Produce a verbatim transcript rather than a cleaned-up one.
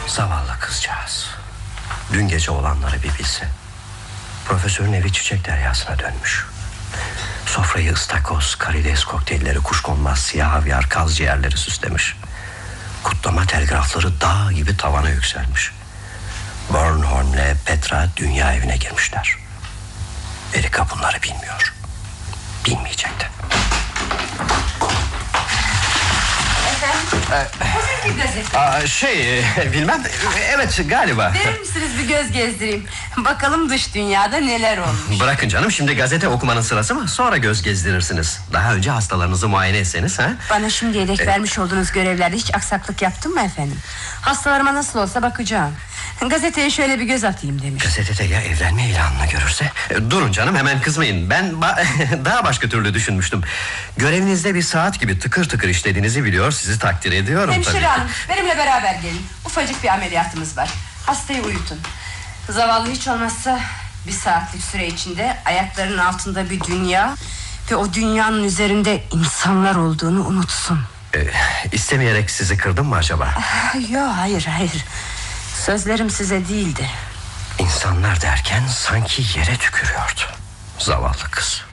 Zavallı kızcağız. Dün gece olanları bir bilse. Profesörün evi çiçek deryasına dönmüş. Sofrayı ıstakoz, karides kokteylleri, kuşkonmaz, siyah havyar, kaz ciğerleri süslemiş. Kutlama telgrafları dağ gibi tavana yükselmiş. Burnham'le Petra dünya evine girmişler. Erika bunları bilmiyor. Bilmeyecekti. Bugünkü gazete. Aa, şey bilmem, evet galiba. Verir misiniz bir göz gezdireyim? Bakalım dış dünyada neler olmuş. Bırakın canım, şimdi gazete okumanın sırası mı? Sonra göz gezdirirsiniz. Daha önce hastalarınızı muayene etseniz ha? Bana şimdiye dek Ee, vermiş olduğunuz görevlerde hiç aksaklık yaptın mı efendim? Hastalarıma nasıl olsa bakacağım. Gazeteye şöyle bir göz atayım demiş. Gazetede ya evlenme ilanını görürse? E, durun canım, hemen kızmayın. Ben ba- daha başka türlü düşünmüştüm. Görevinizde bir saat gibi tıkır tıkır işlediğinizi biliyor, sizi takdir ediyorum. Hemşire tabii. hanım, benimle beraber gelin. Ufacık bir ameliyatımız var. Hastayı uyutun. Zavallı hiç olmazsa bir saatlik süre içinde ayaklarının altında bir dünya ve o dünyanın üzerinde insanlar olduğunu unutsun. E, istemeyerek sizi kırdım mı acaba? Yok, hayır hayır. Sözlerim size değildi. İnsanlar derken sanki yere tükürüyordu. Zavallı kız.